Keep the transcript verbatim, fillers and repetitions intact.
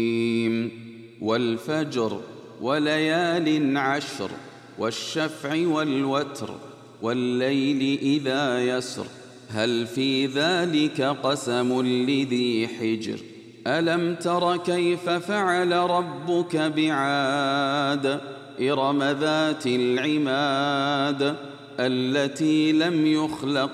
والفجر وليال عشر والشفع والوتر والليل إذا يسر هل في ذلك قسم لذي حجر ألم تر كيف فعل ربك بعاد إرم ذات العماد التي لم يخلق